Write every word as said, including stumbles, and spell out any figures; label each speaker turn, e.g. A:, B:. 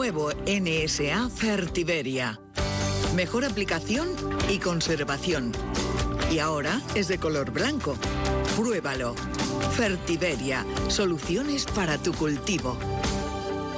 A: Nuevo N S A Fertiberia. Mejor aplicación y conservación. Y ahora es de color blanco. Pruébalo. Fertiberia, soluciones para tu cultivo.